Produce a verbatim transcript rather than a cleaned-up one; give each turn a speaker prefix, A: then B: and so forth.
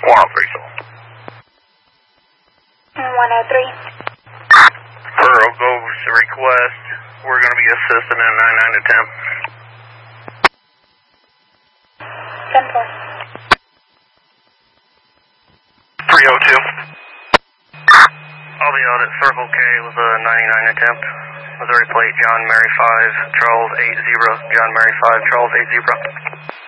A: one oh three, so.
B: one oh three.
A: Pearl goes to request. We're going to be assisting in nine nine attempt.
B: ten four.
A: three oh two.
C: I'll be out at Circle K with a ninety-nine attempt. Missouri plate John Mary five, Charles eight zero. John Mary five, Charles eight zero.